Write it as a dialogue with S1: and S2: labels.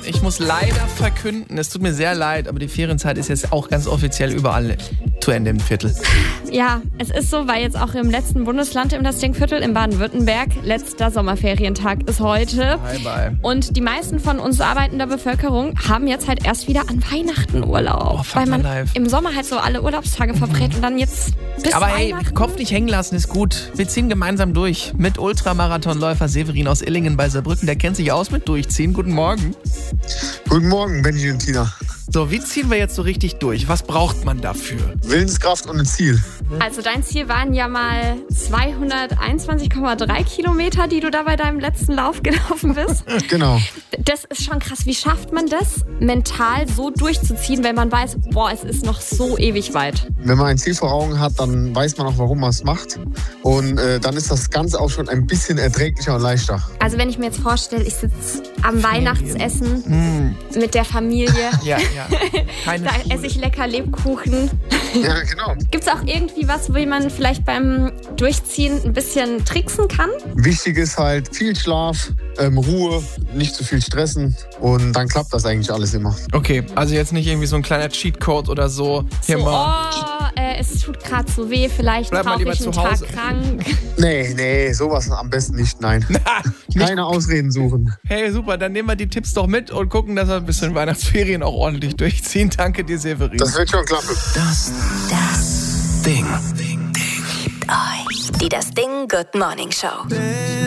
S1: ich muss leider verkünden, es tut mir sehr leid, aber die Ferienzeit ist jetzt auch ganz offiziell überall zu Ende im Viertel.
S2: Ja, es ist so, weil jetzt auch im letzten Bundesland im Dastingviertel in Baden-Württemberg letzter Sommerferientag ist heute.
S1: Bye, bye.
S2: Und die meisten von uns arbeitender Bevölkerung haben jetzt halt erst wieder an Weihnachten Urlaub. Weil man im Sommer halt so alle Urlaubstage verbrät und dann jetzt bis
S1: Aber hey,
S2: Weihnachten.
S1: Kopf nicht hängen lassen ist gut. Wir ziehen gemeinsam durch mit Ultramarathonläufer Severin aus Illingen bei Saarbrücken. Der kennt sich aus mit Durchziehen. Guten Morgen.
S3: Guten Morgen, Benji und Tina.
S1: So, wie ziehen wir jetzt so richtig durch? Was braucht man dafür?
S3: Willenskraft und ein Ziel.
S2: Also dein Ziel waren ja mal 221,3 Kilometer, die du da bei deinem letzten Lauf gelaufen bist.
S3: Genau.
S2: Das ist schon krass. Wie schafft man das, mental so durchzuziehen, wenn man weiß, boah, es ist noch so ewig weit?
S3: Wenn man ein Ziel vor Augen hat, dann weiß man auch, warum man es macht. Und dann ist das Ganze auch schon ein bisschen erträglicher und leichter.
S2: Also wenn ich mir jetzt vorstelle, ich sitze am Weihnachtsessen mit der Familie.
S1: Ja. Keine
S2: Da
S1: Schule.
S2: esse ich lecker Lebkuchen.
S3: Ja, genau.
S2: Gibt es auch irgendwie was, wie man vielleicht beim Durchziehen ein bisschen tricksen kann?
S3: Wichtig ist halt viel Schlaf, Ruhe, nicht zu viel stressen und dann klappt das eigentlich alles immer.
S1: Okay, also jetzt nicht irgendwie so ein kleiner Cheatcode oder so. Hier
S2: So,
S1: mal.
S2: es tut gerade so weh, vielleicht
S1: Bleib mal
S2: brauche
S1: lieber
S2: ich einen
S1: zu Hause.
S2: Tag krank.
S3: Nee, sowas am besten nicht, nein. Keine Ausreden suchen.
S1: Hey, super, dann nehmen wir die Tipps doch mit und gucken, dass wir ein bisschen Weihnachtsferien auch ordentlich durchziehen. Danke dir, Severin.
S3: Das wird schon klappen.
S4: Das Ding. Liebt euch. Die Das Ding Good Morning Show.